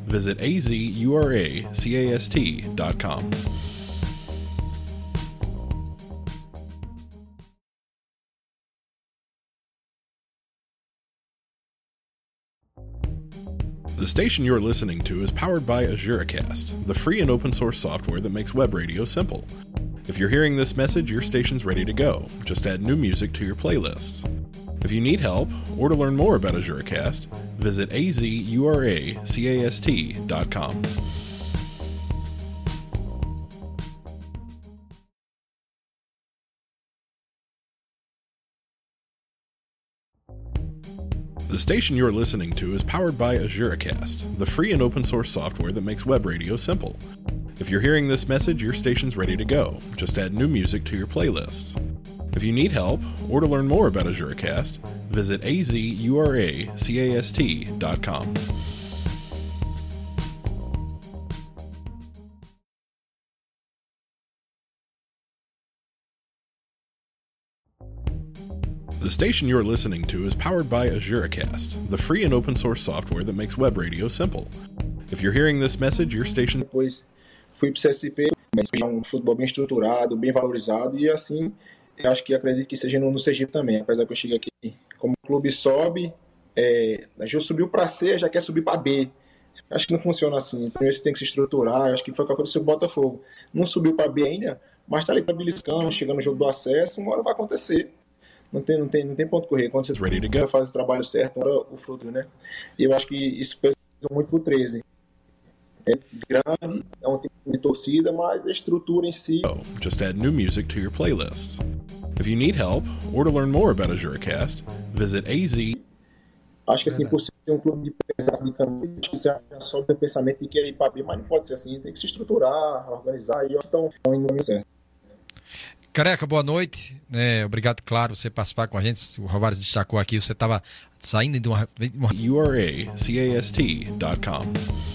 visit azuracast.com. The station you're listening to is powered by AzureCast, the free and open source software that makes web radio simple. If you're hearing this message, your station's ready to go. Just add new music to your playlists. If you need help, or to learn more about AzureCast, visit azuracast.com. The station you're listening to is powered by AzureCast, the free and open source software that makes web radio simple. If you're hearing this message, your station's ready to go. Just add new music to your playlists. If you need help, or to learn more about AzureCast, visit azuracast.com. The station you're listening to is powered by AzureCast, the free and open source software that makes web radio simple. If you're hearing this message, your station... Depois fui para o CSP, um futebol bem estruturado, bem valorizado, e assim, eu acho que acredito que seja no Sergipe também, apesar que eu cheguei aqui, como o clube sobe, a gente subiu para C, já quer subir para B. Acho que não funciona assim. Primeiro você tem que se estruturar, acho que foi o que aconteceu com o Botafogo. Não subiu para B ainda, mas está ali beliscando, chegando no jogo do acesso, uma hora vai acontecer. Não tem ponto correr. Quando você faz o trabalho certo, o fruto, né? E eu acho que isso pesa muito pro 13. É grande, é um tipo de torcida, mas a estrutura em si... Just add new music to your playlists. If you need help, or to learn more about AzureCast, visit AZ... Acho que assim, por ser um clube de pesado de camisa, acho que você só tem o pensamento de querer ir para B, mas não pode ser assim. Tem que se estruturar, organizar, e então indo no caminho certo. Careca, boa noite. Obrigado, claro, você participar com a gente. O Rovares destacou aqui, você estava saindo de uma... uracast.com.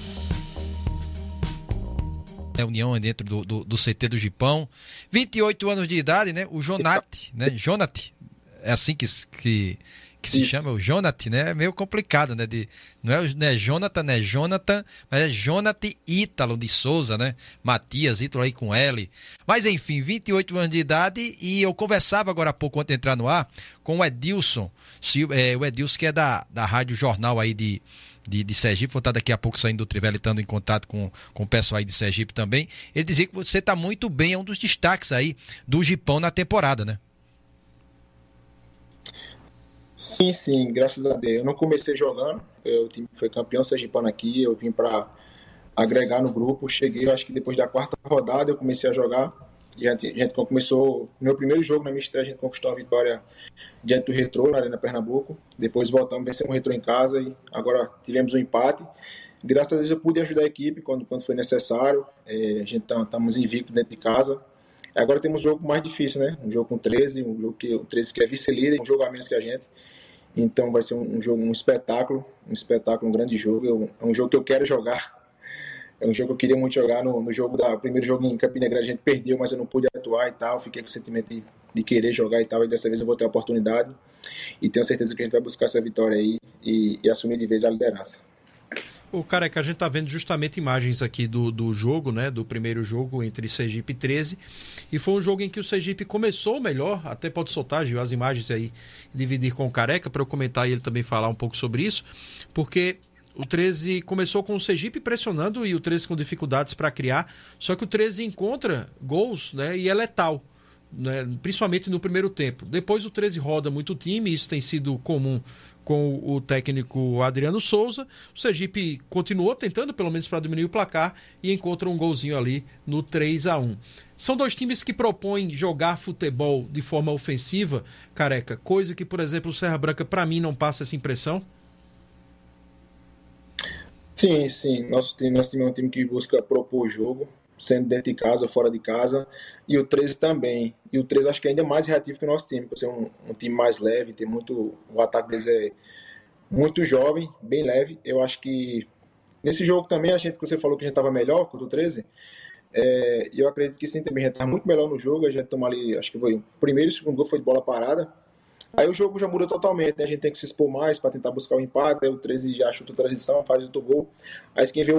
Reunião dentro do CT do Gipão. 28 anos de idade, né? O Jonati, né? Jonati, é assim que se chama, o Jonati, né? É meio complicado, né? Não é Jonathan, né? Jonathan, mas é Jonati Ítalo de Souza, né? Matias, Ítalo aí com L. Mas enfim, 28 anos de idade, e eu conversava agora há pouco, antes de entrar no ar, com o Edilson, o Edilson que é da Rádio Jornal aí de Sergipe, vou estar daqui a pouco saindo do Trivela e estando em contato com o pessoal aí de Sergipe também. Ele dizia que você está muito bem, é um dos destaques aí do Gipão na temporada, né? Sim, graças a Deus. Eu não comecei jogando, o time foi campeão sergipano aqui, eu vim para agregar no grupo, cheguei, acho que depois da quarta rodada eu comecei a jogar, e a gente começou, no meu primeiro jogo na minha estreia, a gente conquistou a vitória diante do Retrô, na Arena Pernambuco, depois voltamos, vencemos o Retrô em casa, e agora tivemos um empate. Graças a Deus eu pude ajudar a equipe quando foi necessário, a gente estamos invicto dentro de casa. Agora temos um jogo mais difícil, né? Um jogo com 13, o 13 que é vice-líder, um jogo a menos que a gente. Então vai ser um jogo, um espetáculo, um grande jogo. É um jogo que eu quero jogar. É um jogo que eu queria muito jogar. No jogo primeiro jogo em Campina Grande a gente perdeu, mas eu não pude atuar e tal. Fiquei com o sentimento de querer jogar e tal. E dessa vez eu vou ter a oportunidade. E tenho certeza que a gente vai buscar essa vitória aí e assumir de vez a liderança. O Careca, a gente está vendo justamente imagens aqui do jogo, né, do primeiro jogo entre Sergipe e 13, e foi um jogo em que o Sergipe começou melhor, até pode soltar, Gil, as imagens aí, dividir com o Careca, para eu comentar e ele também falar um pouco sobre isso, porque o 13 começou com o Sergipe pressionando e o 13 com dificuldades para criar, só que o 13 encontra gols, né, e é letal, né, principalmente no primeiro tempo. Depois o 13 roda muito o time, isso tem sido comum com o técnico Adriano Souza. O Sergipe continuou tentando, pelo menos para diminuir o placar, e encontra um golzinho ali no 3-1. São dois times que propõem jogar futebol de forma ofensiva, Careca, coisa que, por exemplo, o Serra Branca, para mim, não passa essa impressão? Sim. Nosso time é um time que busca propor o jogo, sendo dentro de casa ou fora de casa, e o 13 também. E o 13 acho que é ainda mais reativo que o nosso time, por ser um time mais leve, tem muito, o ataque deles é muito jovem, bem leve. Eu acho que nesse jogo também, que você falou que a gente estava melhor contra o 13, eu acredito que sim, também a gente estava muito melhor no jogo, a gente tomou ali, acho que foi o primeiro e o segundo gol foi de bola parada. Aí o jogo já muda totalmente, né? A gente tem que se expor mais para tentar buscar o empate, aí o 13 já chuta a transição, faz outro gol. Aí quem vê o